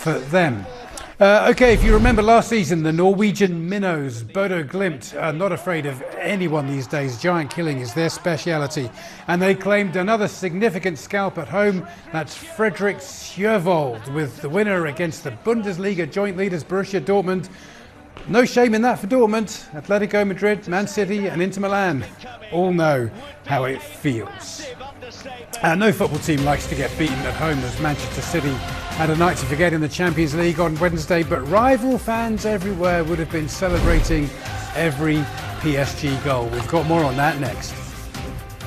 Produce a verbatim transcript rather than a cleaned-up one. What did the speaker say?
for them. Uh, okay, if you remember last season, the Norwegian minnows, Bodo Glimt, are not afraid of anyone these days. Giant killing is their speciality. And they claimed another significant scalp at home. That's Fredrik Sjövold with the winner against the Bundesliga joint leaders Borussia Dortmund. No shame in that for Dortmund. Atletico Madrid, Man City and Inter Milan all know how it feels. Uh, no football team likes to get beaten at home, as Manchester City had a night to forget in the Champions League on Wednesday, but rival fans everywhere would have been celebrating every P S G goal. We've got more on that next.